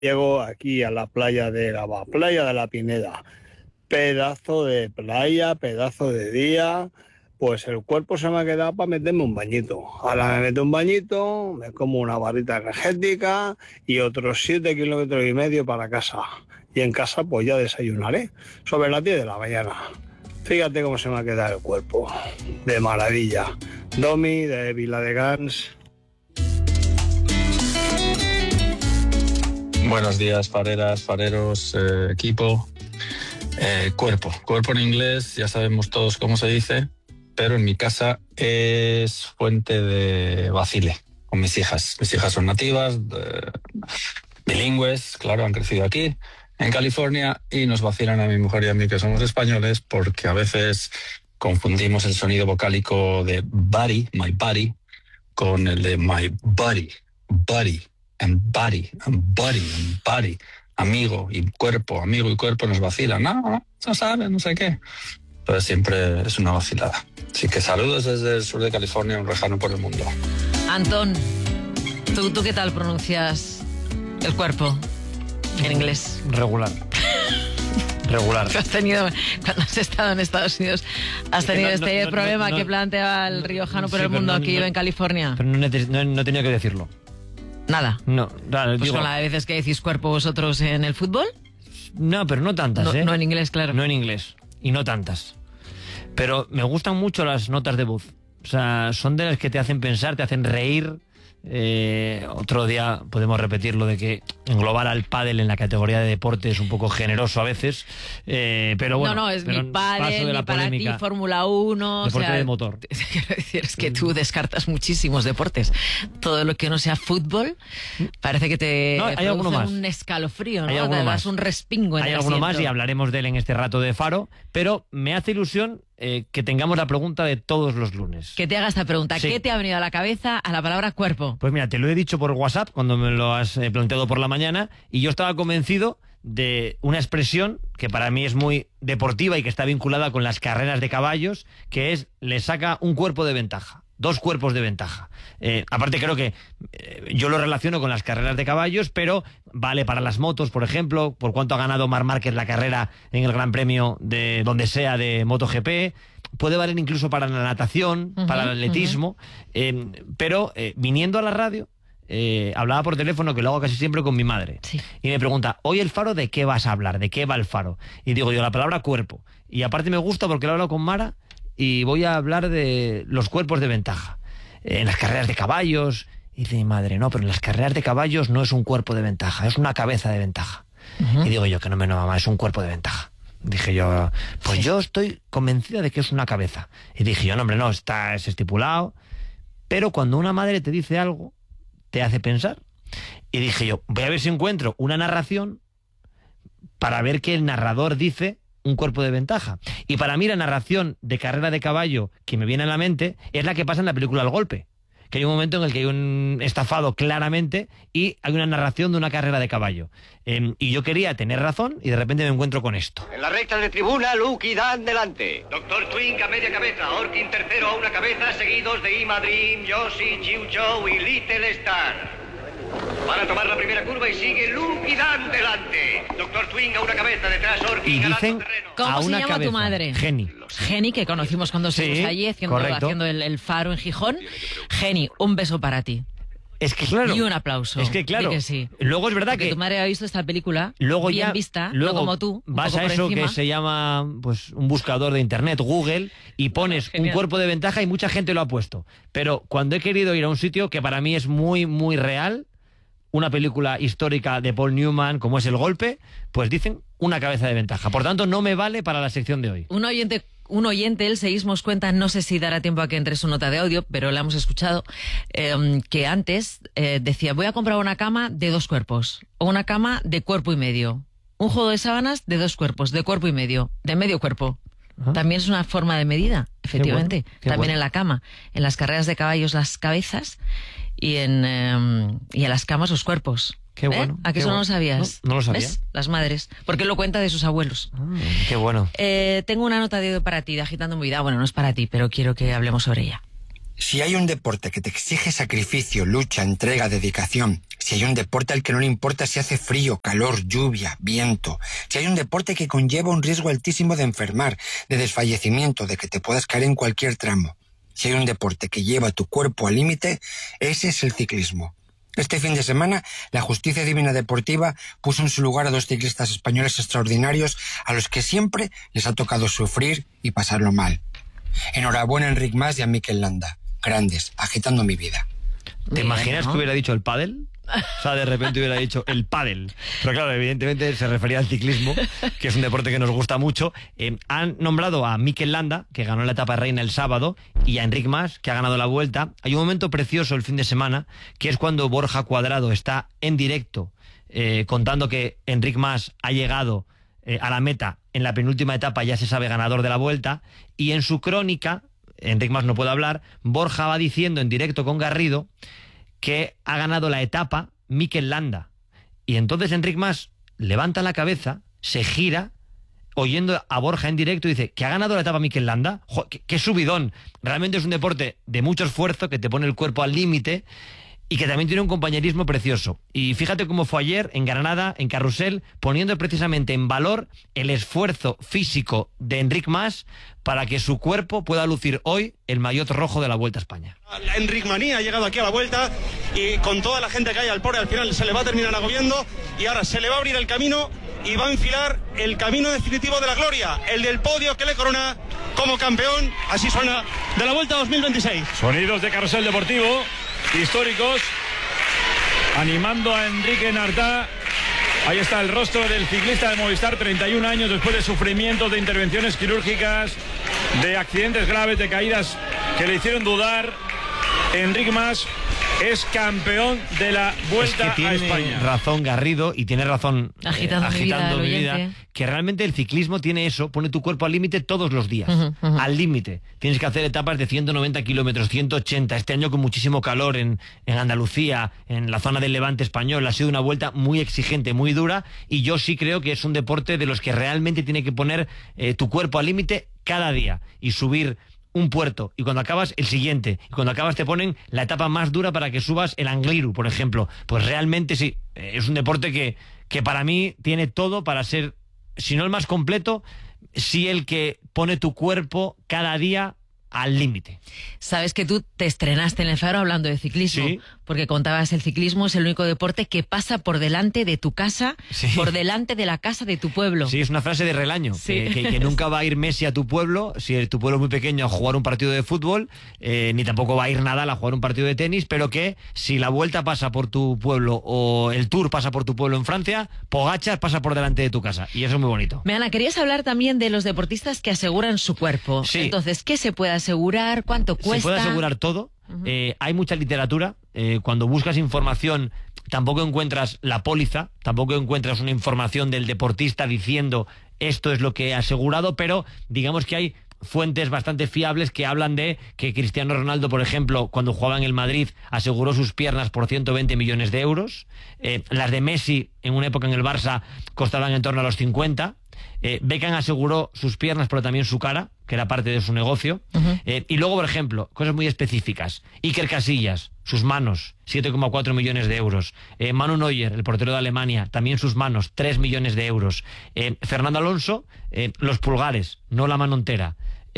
Llego aquí a la playa de Gabá, playa de la Pineda, pedazo de playa, pedazo de día, pues el cuerpo se me ha quedado para meterme un bañito. Ahora me meto un bañito, me como una barrita energética y otros 7,5 kilómetros para casa. Y en casa pues ya desayunaré, sobre las 10 de la mañana. Fíjate cómo se me ha quedado el cuerpo, de maravilla. Domi, de Viladegans. Buenos días, fareras, fareros, equipo. Cuerpo en inglés, ya sabemos todos cómo se dice, pero en mi casa es fuente de vacile con mis hijas. Mis hijas son nativas, bilingües, claro, han crecido aquí en California y nos vacilan a mi mujer y a mí, que somos españoles, porque a veces confundimos el sonido vocálico de body, my body, con el de my body, body. And body, amigo y cuerpo nos vacilan. No saben, no sé qué. Entonces siempre es una vacilada. Así que saludos desde el sur de California, un lejano por el mundo. Antón, ¿tú qué tal pronuncias el cuerpo en inglés? Regular. Has tenido, cuando has estado en Estados Unidos, has tenido este problema que plantea el riojano por el mundo que vive en California. Pero no he tenido que decirlo. Nada. No, pues digo, con la de veces que decís cuerpo vosotros en el fútbol. No, pero no tantas, no en inglés, claro. No en inglés, y no tantas. Pero me gustan mucho las notas de voz. O sea, son de las que te hacen pensar, te hacen reír. Otro día podemos repetir lo de que englobar al pádel en la categoría de deporte es un poco generoso a veces, pero bueno. No, es ni pádel, ni para ti, Fórmula 1. Deporte de motor. Quiero decir, es que tú descartas muchísimos deportes. Todo lo que no sea fútbol parece que te produce un escalofrío, ¿no? Te das un respingo en el asiento. Hay alguno más y hablaremos de él en este rato de Faro, pero me hace ilusión que tengamos la pregunta de todos los lunes. Que te haga esta pregunta. Sí. ¿Qué te ha venido a la cabeza a la palabra cuerpo? Pues mira, te lo he dicho por WhatsApp cuando me lo has planteado por la mañana y yo estaba convencido de una expresión que para mí es muy deportiva y que está vinculada con las carreras de caballos, que es le saca un cuerpo de ventaja. 2 cuerpos de ventaja. Aparte creo que yo lo relaciono con las carreras de caballos, pero vale para las motos, por ejemplo, por cuánto ha ganado Marc Márquez la carrera en el Gran Premio de donde sea de MotoGP. Puede valer incluso para la natación, para el atletismo, pero viniendo a la radio, hablaba por teléfono, que lo hago casi siempre con mi madre, sí. Y me pregunta, hoy el Faro, ¿de qué vas a hablar? ¿De qué va el Faro? Y digo yo, la palabra cuerpo. Y aparte me gusta porque lo hablo con Mara y voy a hablar de los cuerpos de ventaja. En las carreras de caballos, y dice mi madre, no, pero en las carreras de caballos no es un cuerpo de ventaja, es una cabeza de ventaja. Y digo yo, que no, mamá, es un cuerpo de ventaja. Dije yo, pues sí. Yo estoy convencida de que es una cabeza. Y dije yo, no, hombre, no, es estipulado. Pero cuando una madre te dice algo, te hace pensar. Y dije yo, voy a ver si encuentro una narración para ver que el narrador dice un cuerpo de ventaja. Y para mí la narración de carrera de caballo que me viene a la mente es la que pasa en la película El Golpe. Que hay un momento en el que hay un estafado claramente y hay una narración de una carrera de caballo. Y yo quería tener razón y de repente me encuentro con esto. En la recta de tribuna, Luke y Dan delante. Doctor Twink a media cabeza, Orkin tercero a una cabeza, seguidos de Ima Dream, Yoshi, Chiu Chow y Little Star. Van a tomar la primera curva y sigue Luke y Dan delante. Doctor Twink a una cabeza, detrás Orkin. Y dicen ¿cómo se llama cabeza. Tu madre? Geni. Geni, que conocimos cuando estuvimos allí haciendo el Faro en Gijón. Geni, un beso para ti. Es que claro. Y un aplauso. Es que claro. Que sí. Luego es verdad porque tu madre ha visto esta película luego bien ya, vista, luego no como tú. Vas a eso que se llama pues un buscador de internet, Google, y pones un cuerpo de ventaja y mucha gente lo ha puesto. Pero cuando he querido ir a un sitio que para mí es muy, muy real, una película histórica de Paul Newman, como es El Golpe, pues dicen una cabeza de ventaja. Por tanto, no me vale para la sección de hoy. Un oyente, el Seísmos, cuenta, no sé si dará tiempo a que entre su nota de audio, pero la hemos escuchado, que antes decía, voy a comprar una cama de 2 cuerpos, o una cama de cuerpo y medio, un juego de sábanas de 2 cuerpos, de cuerpo y medio, de medio cuerpo. También es una forma de medida, efectivamente. Qué También bueno. En la cama. En las carreras de caballos, las cabezas, y en las camas, los cuerpos. Qué bueno. ¿A que eso no lo sabías? No lo sabía. ¿Ves? Las madres. Porque él lo cuenta de sus abuelos. Qué bueno. Tengo una nota de para ti, de Agitando Movida. Bueno, no es para ti, pero quiero que hablemos sobre ella. Si hay un deporte que te exige sacrificio, lucha, entrega, dedicación, si hay un deporte al que no le importa si hace frío, calor, lluvia, viento, si hay un deporte que conlleva un riesgo altísimo de enfermar, de desfallecimiento, de que te puedas caer en cualquier tramo, si hay un deporte que lleva tu cuerpo al límite, ese es el ciclismo. Este fin de semana, la Justicia Divina Deportiva puso en su lugar a 2 ciclistas españoles extraordinarios a los que siempre les ha tocado sufrir y pasarlo mal. Enhorabuena a Enric Mas y a Mikel Landa. Grandes, agitando mi vida. ¿Te imaginas que hubiera dicho el pádel? O sea, de repente hubiera dicho el pádel. Pero claro, evidentemente se refería al ciclismo, que es un deporte que nos gusta mucho. Han nombrado a Mikel Landa, que ganó la etapa reina el sábado, y a Enric Mas, que ha ganado la Vuelta. Hay un momento precioso el fin de semana, que es cuando Borja Cuadrado está en directo contando que Enric Mas ha llegado a la meta en la penúltima etapa, ya se sabe ganador de la Vuelta, y en su crónica, Enric Mas no puede hablar, Borja va diciendo en directo con Garrido que ha ganado la etapa Mikel Landa. Y entonces Enric Mas levanta la cabeza, se gira, oyendo a Borja en directo, y dice que ha ganado la etapa Mikel Landa. ¡Qué subidón! Realmente es un deporte de mucho esfuerzo, que te pone el cuerpo al límite y que también tiene un compañerismo precioso. Y fíjate cómo fue ayer en Granada, en Carrusel, poniendo precisamente en valor el esfuerzo físico de Enric Mas para que su cuerpo pueda lucir hoy el maillot rojo de la Vuelta a España. La Enric Manía ha llegado aquí a la Vuelta y con toda la gente que hay al final se le va a terminar agobiando y ahora se le va a abrir el camino y va a enfilar el camino definitivo de la gloria, el del podio que le corona como campeón. Así suena de la Vuelta 2026. Sonidos de Carrusel Deportivo, históricos, animando a Enrique Nartá. Ahí está el rostro del ciclista de Movistar, 31 años después de sufrimientos, de intervenciones quirúrgicas, de accidentes graves, de caídas que le hicieron dudar. Enric Mas es campeón de la Vuelta es que a España. Tiene razón Garrido, y tiene razón agitando mi vida, que realmente el ciclismo tiene eso, pone tu cuerpo al límite todos los días, al límite. Tienes que hacer etapas de 190 kilómetros, 180, este año con muchísimo calor en Andalucía, en la zona del Levante español, ha sido una vuelta muy exigente, muy dura, y yo sí creo que es un deporte de los que realmente tiene que poner tu cuerpo al límite cada día, y subir un puerto, y cuando acabas el siguiente, y cuando acabas te ponen la etapa más dura para que subas el Angliru, por ejemplo. Pues realmente sí, es un deporte que para mí tiene todo para ser, si no el más completo, sí el que pone tu cuerpo cada día al límite. Sabes que tú te estrenaste en el Faro hablando de ciclismo, sí, porque contabas el ciclismo es el único deporte que pasa por delante de tu casa, sí, por delante de la casa de tu pueblo. Sí, es una frase de Relaño, sí, que nunca va a ir Messi a tu pueblo, si tu pueblo es muy pequeño, a jugar un partido de fútbol, ni tampoco va a ir Nadal a jugar un partido de tenis, pero que si la Vuelta pasa por tu pueblo o el Tour pasa por tu pueblo en Francia, Pogačar pasa por delante de tu casa, y eso es muy bonito. Ana, querías hablar también de los deportistas que aseguran su cuerpo. Sí. Entonces, ¿qué se puede asegurar? ¿Cuánto cuesta? Se puede asegurar todo. Hay mucha literatura. Cuando buscas información, tampoco encuentras la póliza, tampoco encuentras una información del deportista diciendo esto es lo que he asegurado, pero digamos que hay fuentes bastante fiables que hablan de que Cristiano Ronaldo, por ejemplo, cuando jugaba en el Madrid, aseguró sus piernas por 120 millones de euros. Las de Messi, en una época en el Barça, costaban en torno a los 50. Beckham aseguró sus piernas, pero también su cara, que era parte de su negocio. Y luego, por ejemplo, cosas muy específicas. Iker Casillas, sus manos, 7,4 millones de euros. Manu Neuer, el portero de Alemania, también sus manos, 3 millones de euros. Fernando Alonso, los pulgares, no la mano entera.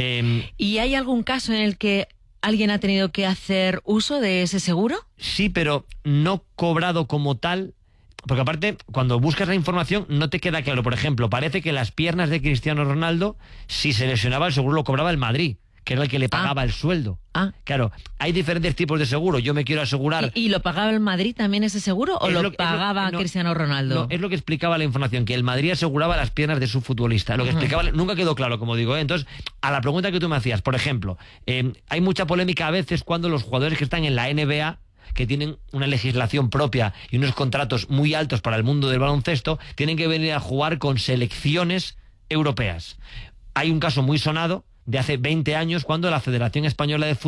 ¿Y hay algún caso en el que alguien ha tenido que hacer uso de ese seguro? Sí, pero no cobrado como tal. Porque aparte, cuando buscas la información, no te queda claro. Por ejemplo, parece que las piernas de Cristiano Ronaldo, si se lesionaba, el seguro lo cobraba el Madrid, que era el que le pagaba el sueldo. Claro, hay diferentes tipos de seguro. Yo me quiero asegurar... ¿Y lo pagaba el Madrid también ese seguro? ¿O lo pagaba Cristiano Ronaldo? No, es lo que explicaba la información, que el Madrid aseguraba las piernas de su futbolista. Lo que explicaba nunca quedó claro, como digo. Entonces, a la pregunta que tú me hacías, por ejemplo, hay mucha polémica a veces cuando los jugadores que están en la NBA, que tienen una legislación propia y unos contratos muy altos para el mundo del baloncesto, tienen que venir a jugar con selecciones europeas. Hay un caso muy sonado de hace 20 años cuando la Federación Española de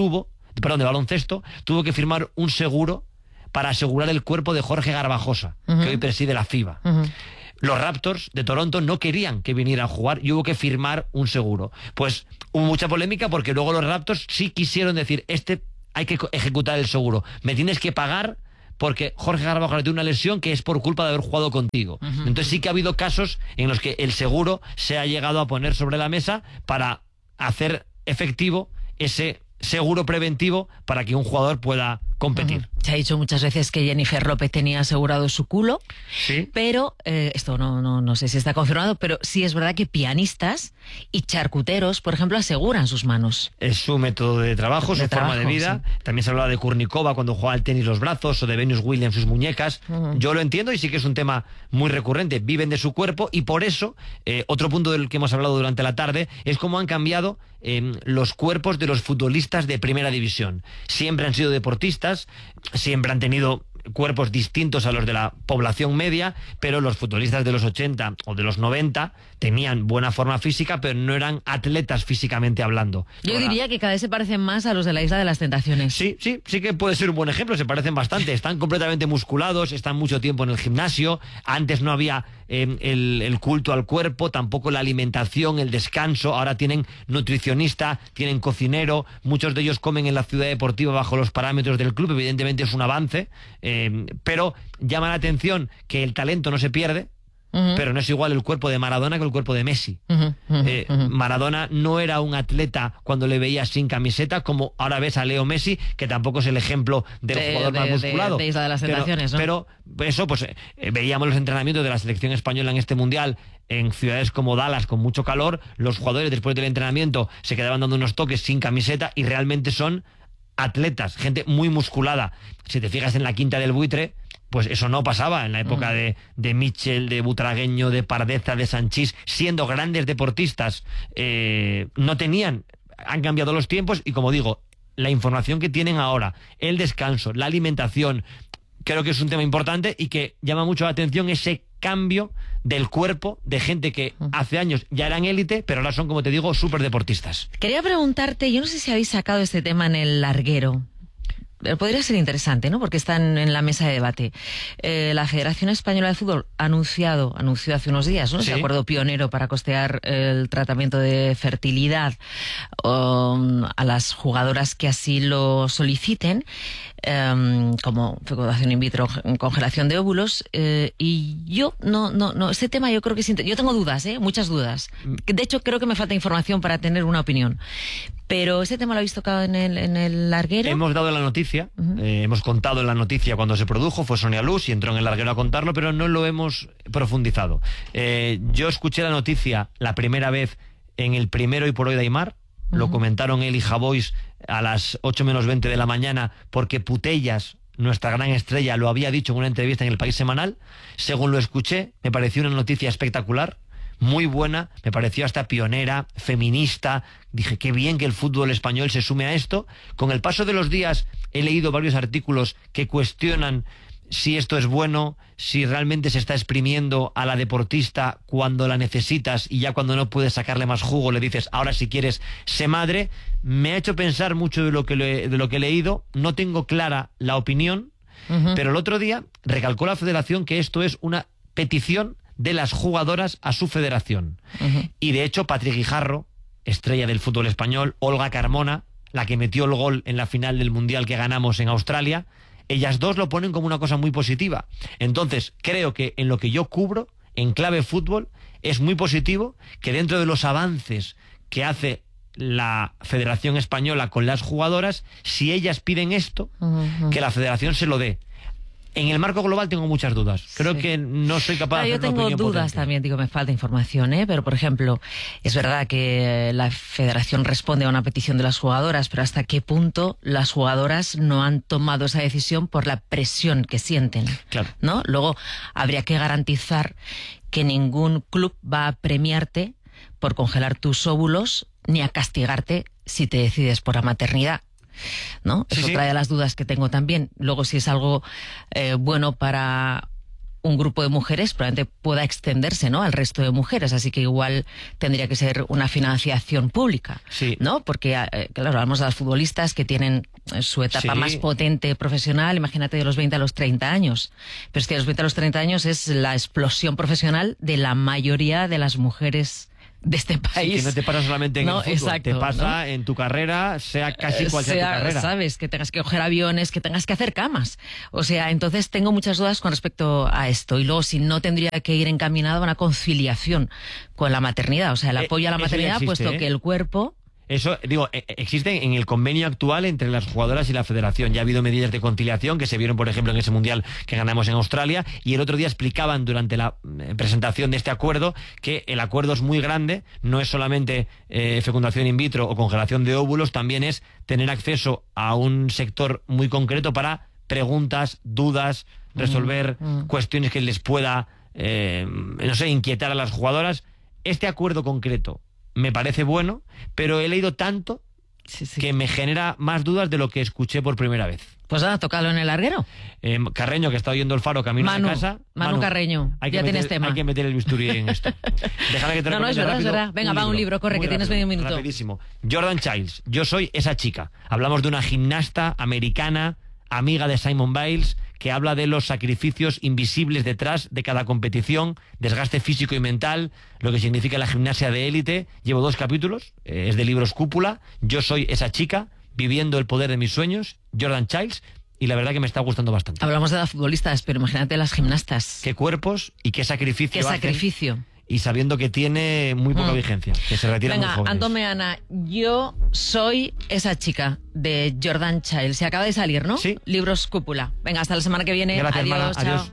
Baloncesto tuvo que firmar un seguro para asegurar el cuerpo de Jorge Garbajosa, que hoy preside la FIBA. los Raptors de Toronto no querían que viniera a jugar y hubo que firmar un seguro. Pues hubo mucha polémica porque luego los Raptors sí quisieron decir, hay que ejecutar el seguro, me tienes que pagar porque Jorge Carvajal tiene una lesión que es por culpa de haber jugado contigo. Entonces sí que ha habido casos en los que el seguro se ha llegado a poner sobre la mesa para hacer efectivo ese seguro preventivo para que un jugador pueda competir. Se ha dicho muchas veces que Jennifer López tenía asegurado su culo, sí, pero esto no sé si está confirmado, pero sí es verdad que pianistas y charcuteros, por ejemplo, aseguran sus manos. Es su método de trabajo, su forma de vida. Sí. También se hablaba de Kurnikova cuando jugaba al tenis los brazos, o de Venus Williams sus muñecas. Yo lo entiendo y sí que es un tema muy recurrente. Viven de su cuerpo y por eso, otro punto del que hemos hablado durante la tarde, es cómo han cambiado los cuerpos de los futbolistas de primera división. Siempre han sido deportistas, siempre han tenido cuerpos distintos a los de la población media, pero los futbolistas de los 80 o de los 90 tenían buena forma física, pero no eran atletas físicamente hablando. Yo diría que cada vez se parecen más a los de la Isla de las Tentaciones. Sí que puede ser un buen ejemplo, se parecen bastante, están completamente musculados, están mucho tiempo en el gimnasio, antes no había el culto al cuerpo, tampoco la alimentación, el descanso, ahora tienen nutricionista, tienen cocinero, muchos de ellos comen en la ciudad deportiva bajo los parámetros del club, evidentemente es un avance, pero llama la atención que el talento no se pierde, pero no es igual el cuerpo de Maradona que el cuerpo de Messi. Maradona no era un atleta cuando le veías sin camiseta, como ahora ves a Leo Messi, que tampoco es el ejemplo del jugador más musculado. De Isla de las Tentaciones, pero eso, pues veíamos los entrenamientos de la selección española en este Mundial en ciudades como Dallas con mucho calor, los jugadores después del entrenamiento se quedaban dando unos toques sin camiseta y realmente son atletas, gente muy musculada. Si te fijas en la Quinta del Buitre, pues eso no pasaba en la época de Mitchell, de Butragueño, de Pardeza, de Sanchís, siendo grandes deportistas, no tenían, han cambiado los tiempos y, como digo, la información que tienen ahora, el descanso, la alimentación, creo que es un tema importante y que llama mucho la atención ese cambio del cuerpo de gente que hace años ya eran élite, pero ahora son, como te digo, súper deportistas. Quería preguntarte, yo no sé si habéis sacado este tema en el larguero. Podría ser interesante, ¿no? Porque están en la mesa de debate. La Federación Española de Fútbol anunció hace unos días, ¿no? Sí. Ese acuerdo pionero para costear el tratamiento de fertilidad a las jugadoras que así lo soliciten, como fecundación in vitro, congelación de óvulos, y yo no, ese tema yo creo que es yo tengo dudas, muchas dudas. De hecho, creo que me falta información para tener una opinión. Pero ese tema lo habéis tocado en el larguero. Hemos dado la noticia, hemos contado en la noticia cuando se produjo, fue Sonia Luz y entró en el larguero a contarlo, pero no lo hemos profundizado. Yo escuché la noticia la primera vez en el Primero y por Hoy de Aimar, lo comentaron él y Javois a las 8 menos 20 de la mañana, porque Putellas, nuestra gran estrella, lo había dicho en una entrevista en El País Semanal. Según lo escuché, me pareció una noticia espectacular, muy buena, me pareció hasta pionera, feminista. Dije, qué bien que el fútbol español se sume a esto. Con el paso de los días he leído varios artículos que cuestionan si esto es bueno, si realmente se está exprimiendo a la deportista cuando la necesitas y ya cuando no puedes sacarle más jugo le dices, ahora si quieres, sé madre. Me ha hecho pensar mucho de lo que he leído, no tengo clara la opinión, pero el otro día recalcó la Federación que esto es una petición de las jugadoras a su federación. Y de hecho, Patri Guijarro, estrella del fútbol español, Olga Carmona, la que metió el gol en la final del Mundial que ganamos en Australia, ellas dos lo ponen como una cosa muy positiva. Entonces, creo que en lo que yo cubro, en clave fútbol, es muy positivo que dentro de los avances que hace la Federación Española con las jugadoras, si ellas piden esto, que la Federación se lo dé. En el marco global tengo muchas dudas. Creo que no soy capaz de hacer una opinión potente. Yo tengo dudas también, digo, me falta información, pero por ejemplo, es verdad que la Federación responde a una petición de las jugadoras, pero hasta qué punto las jugadoras no han tomado esa decisión por la presión que sienten, claro, ¿no? Luego habría que garantizar que ningún club va a premiarte por congelar tus óvulos ni a castigarte si te decides por la maternidad, ¿no? Es otra de las dudas que tengo también. Luego, si es algo bueno para un grupo de mujeres, probablemente pueda extenderse, ¿no?, al resto de mujeres, así que igual tendría que ser una financiación pública, sí, ¿no? Porque, claro, hablamos de las futbolistas que tienen su etapa más potente profesional, imagínate de los 20 a los 30 años, pero es que de los 20 a los 30 años es la explosión profesional de la mayoría de las mujeres de este país. Sí, que no te pasa solamente en el fútbol, exacto, te pasa en tu carrera, sea casi cual sea tu carrera. Sabes, que tengas que coger aviones, que tengas que hacer camas. O sea, entonces tengo muchas dudas con respecto a esto. Y luego, si no, tendría que ir encaminado a una conciliación con la maternidad. O sea, el apoyo a la maternidad, existe, puesto que el cuerpo... Eso, digo, existe en el convenio actual entre las jugadoras y la federación. Ya ha habido medidas de conciliación que se vieron, por ejemplo, en ese mundial que ganamos en Australia, y el otro día explicaban durante la presentación de este acuerdo que el acuerdo es muy grande, no es solamente fecundación in vitro o congelación de óvulos, también es tener acceso a un sector muy concreto para preguntas, dudas, resolver cuestiones que les pueda, no sé, inquietar a las jugadoras. Este acuerdo concreto me parece bueno, pero he leído tanto que me genera más dudas de lo que escuché por primera vez. Pues nada, tócalo en el larguero. Carreño, que está oyendo el Faro camino a casa. Manu Carreño, ya tienes tema. Hay que meter el bisturí en esto. Déjame que te No, es verdad, es verdad. Venga, va un libro, corre, que tienes medio minuto. Rapidísimo. Jordan Childs, Yo soy esa chica. Hablamos de una gimnasta americana, amiga de Simone Biles, que habla de los sacrificios invisibles detrás de cada competición, desgaste físico y mental, lo que significa la gimnasia de élite. Llevo 2 capítulos, es de libros Cúpula. Yo soy esa chica, viviendo el poder de mis sueños, Jordan Childs, y la verdad que me está gustando bastante. Hablamos de las futbolistas, pero imagínate las gimnastas. Qué cuerpos y qué sacrificio. Qué sacrificio. Y sabiendo que tiene muy poca vigencia, que se retira muy jóvenes. Antón Meana, Yo soy esa chica, de Jordan Childs. Se acaba de salir, ¿no? Sí. Libros Cúpula. Venga, hasta la semana que viene. Gracias, adiós, Mara. chao. Adiós.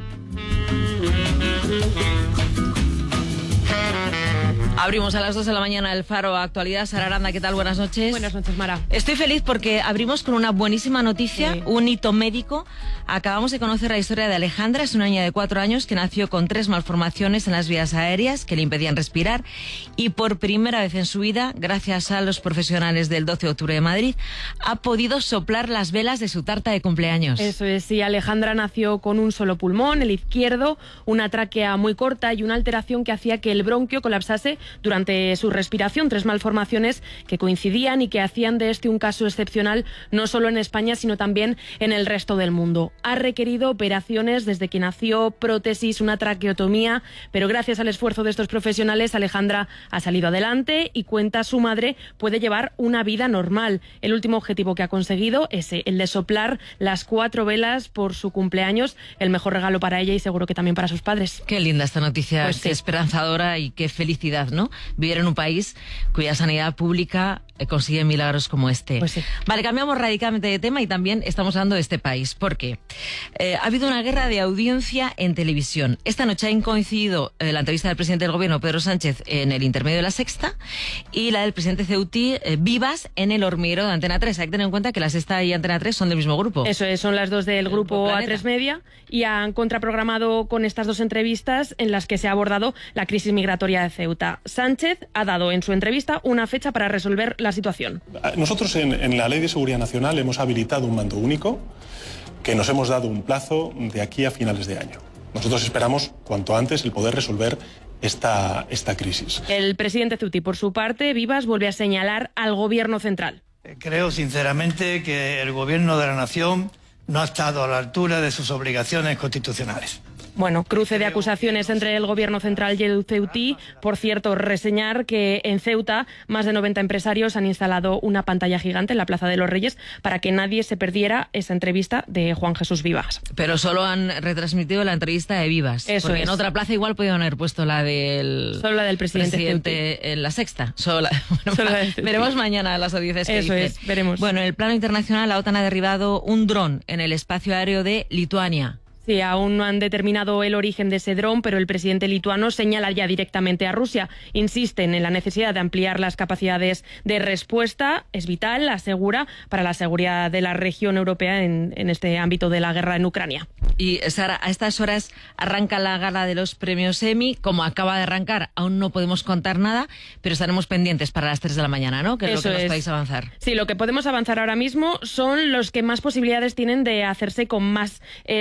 Abrimos a las 2 de la mañana el Faro Actualidad. Sara Aranda, ¿qué tal? Buenas noches. Buenas noches, Mara. Estoy feliz porque abrimos con una buenísima noticia, un hito médico. Acabamos de conocer la historia de Alejandra, es una niña de 4 años que nació con 3 malformaciones en las vías aéreas que le impedían respirar, y por primera vez en su vida, gracias a los profesionales del 12 de octubre de Madrid, ha podido soplar las velas de su tarta de cumpleaños. Eso es, sí, Alejandra nació con un solo pulmón, el izquierdo, una tráquea muy corta y una alteración que hacía que el bronquio colapsase durante su respiración. 3 malformaciones que coincidían y que hacían de este un caso excepcional, no solo en España, sino también en el resto del mundo. Ha requerido operaciones desde que nació, prótesis, una traqueotomía, pero gracias al esfuerzo de estos profesionales, Alejandra ha salido adelante y, cuenta su madre, puede llevar una vida normal. El último objetivo que ha conseguido es el de soplar las 4 velas por su cumpleaños, el mejor regalo para ella y seguro que también para sus padres. Qué linda esta noticia, Pues sí. qué esperanzadora y qué felicidad, ¿no? Vivir en un país cuya sanidad pública consigue milagros como este. Pues sí. Vale, cambiamos radicalmente de tema y también estamos hablando de este país. ¿Por qué? Ha habido una guerra de audiencia en televisión. Esta noche ha coincidido la entrevista del presidente del gobierno, Pedro Sánchez, en el intermedio de La Sexta, y la del presidente Ceutí, Vivas, en el hormiguero de Antena 3. Hay que tener en cuenta que La Sexta y Antena 3 son del mismo grupo. Eso es, son las dos del grupo Planeta. A3 Media y han contraprogramado con estas 2 entrevistas en las que se ha abordado la crisis migratoria de Ceuta. Sánchez ha dado en su entrevista una fecha para resolver la situación. Nosotros en la Ley de Seguridad Nacional hemos habilitado un mando único que nos hemos dado un plazo de aquí a finales de año. Nosotros esperamos cuanto antes el poder resolver esta crisis. El presidente Ceutí, por su parte, Vivas, vuelve a señalar al gobierno central. Creo sinceramente que el gobierno de la nación no ha estado a la altura de sus obligaciones constitucionales. Bueno, cruce de acusaciones entre el gobierno central y el Ceutí. Por cierto, reseñar que en Ceuta más de 90 empresarios han instalado una pantalla gigante en la Plaza de los Reyes para que nadie se perdiera esa entrevista de Juan Jesús Vivas. Pero solo han retransmitido la entrevista de Vivas. Eso porque es. en otra plaza igual podían haber puesto la del... Solo la del presidente en La Sexta. Solo la Solo la del Ceutí. veremos mañana las audiencias que Eso dicen. es, veremos. Bueno, en el plano internacional, la OTAN ha derribado un dron en el espacio aéreo de Lituania. Sí, aún no han determinado el origen de ese dron, pero el presidente lituano señala ya directamente a Rusia. Insisten en la necesidad de ampliar las capacidades de respuesta. Es vital, asegura, para la seguridad de la región europea en este ámbito de la guerra en Ucrania. Y Sara, a estas horas arranca la gala de los premios Emmy. Como acaba de arrancar, aún no podemos contar nada, pero estaremos pendientes para las 3 de la mañana, ¿no? Que es Eso lo que nos es. podéis avanzar. Sí, lo que podemos avanzar ahora mismo son los que más posibilidades tienen de hacerse con más estatuillas.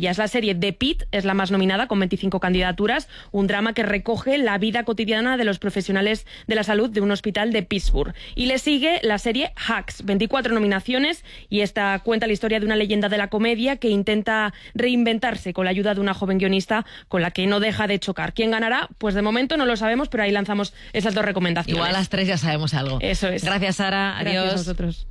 maravillas. La serie The Pitt es la más nominada, con 25 candidaturas, un drama que recoge la vida cotidiana de los profesionales de la salud de un hospital de Pittsburgh. Y le sigue la serie Hacks, 24 nominaciones, y esta cuenta la historia de una leyenda de la comedia que intenta reinventarse con la ayuda de una joven guionista con la que no deja de chocar. ¿Quién ganará? Pues de momento no lo sabemos, pero ahí lanzamos esas dos recomendaciones. Igual a las 3 ya sabemos algo. Eso es. Gracias, Sara. Gracias Adiós. a vosotros.